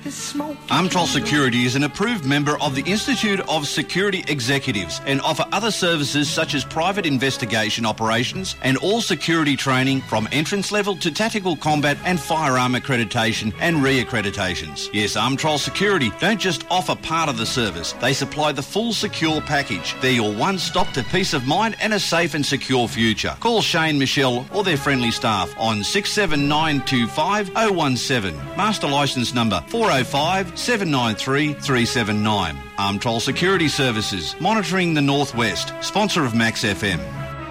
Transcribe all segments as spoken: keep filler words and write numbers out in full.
Armtrol Security is an approved member of the Institute of Security Executives and offer other services such as private investigation operations and all security training from entrance level to tactical combat and firearm accreditation and re-accreditations. Yes, Armtrol Security don't just offer part of the service, they supply the full secure package. They're your one-stop to peace of mind and a safe and secure future. Call Shane, Michelle or their friendly staff on six seven nine two five oh one seven. Master licence number four oh five seven nine three three seven nine. Armtrol Security Services, monitoring the Northwest, sponsor of Max F M.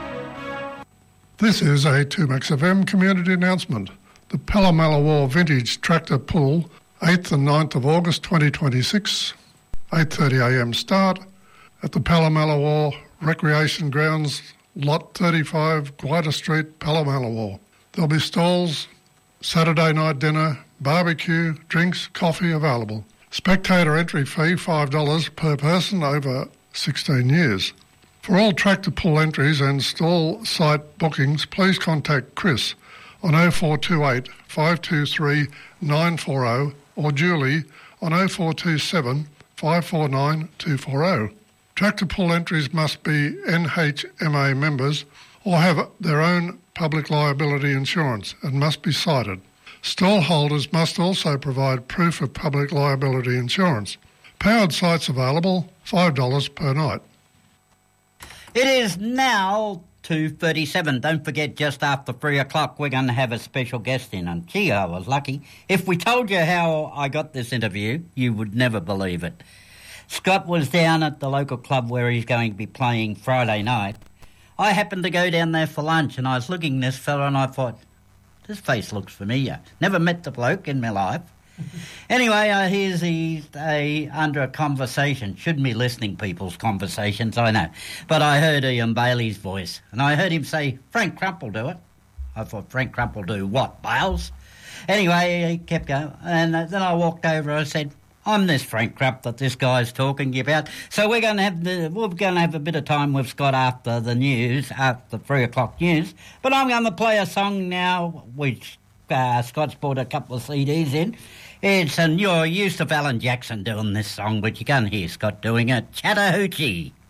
This is a two Max F M community announcement. The Palomella War Vintage Tractor Pull, eighth and ninth of August twenty twenty-six, eight thirty a m start at the Palomella War Recreation Grounds, Lot thirty-five, Guida Street, Palomella War. There'll be stalls, Saturday night dinner, barbecue, drinks, coffee available. Spectator entry fee five dollars per person over sixteen years. For all tractor pull entries and stall site bookings, please contact Chris on oh four two eight, five two three, nine four oh or Julie on oh four two seven, five four nine, two four oh. Tractor pull entries must be N H M A members or have their own public liability insurance and must be cited. Stall holders must also provide proof of public liability insurance. Powered sites available, five dollars per night. It is now two thirty-seven. Don't forget, just after three o'clock, we're going to have a special guest in. And gee, I was lucky. If we told you how I got this interview, you would never believe it. Scott was down at the local club where he's going to be playing Friday night. I happened to go down there for lunch and I was looking at this fella and I thought, this face looks familiar. Never met the bloke in my life. Anyway, uh, here's he's a, under a conversation. Shouldn't be listening people's conversations, I know. But I heard Ian Bailey's voice and I heard him say, Frank Crump will do it. I thought, Frank Crump will do what, Bales? Anyway, he kept going. And uh, then I walked over and I said, I'm this Frank Crump that this guy's talking about. So we're going to have the, we're going to have a bit of time with Scott after the news, after three o'clock news. But I'm going to play a song now, which uh, Scott's brought a couple of C Ds in. It's and you're used to Alan Jackson doing this song, but you can't hear Scott doing it. Chattahoochee.